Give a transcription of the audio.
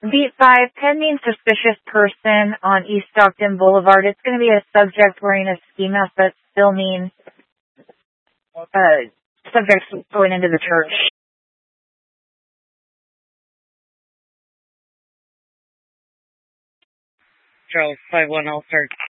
Beat 5, pending suspicious person on East Stockton Boulevard. It's going to be a subject wearing a ski mask that's filming subjects going into the church. Charles 5-1, I'll start